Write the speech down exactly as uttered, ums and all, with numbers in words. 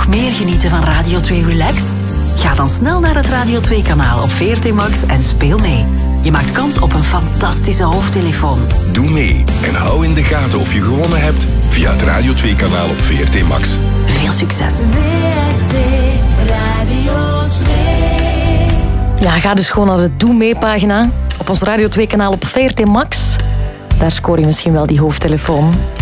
nog meer genieten van Radio twee Relax? Ga dan snel naar het Radio twee kanaal op V R T Max en speel mee. Je maakt kans op een fantastische hoofdtelefoon. Doe mee en hou in de gaten of je gewonnen hebt via het Radio twee kanaal op V R T Max. Veel succes. V R T Radio twee. Ja, ga dus gewoon naar de Doe Mee pagina op ons Radio twee kanaal op V R T Max. Daar scoor je misschien wel die hoofdtelefoon.